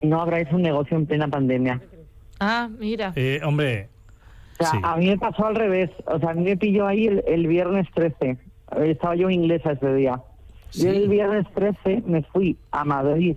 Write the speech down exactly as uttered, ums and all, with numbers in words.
no abráis un negocio en plena pandemia. Ah, mira. Eh, hombre, O sea, sí. a mí me pasó al revés. O sea, a mí me pilló ahí el, el viernes trece. Estaba yo inglesa ese día. Sí. Yo el viernes trece me fui a Madrid